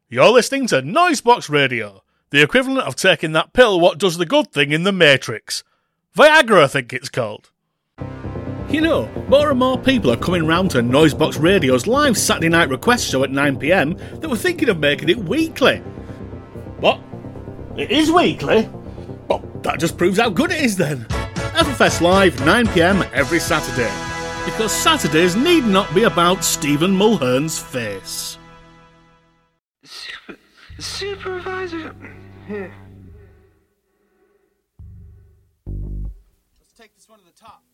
You're listening to Noisebox Radio, the equivalent of taking that pill what does the good thing in the Matrix. Viagra, I think it's called. You know, more and more people are coming round to Noisebox Radio's live Saturday night request show at 9pm that were thinking of making it weekly. What? It is weekly? Well, that just proves how good it is then. Everfest Live, 9pm every Saturday. Because Saturdays need not be about Stephen Mulhern's face. Supervisor. Here. Let's take this one to the top.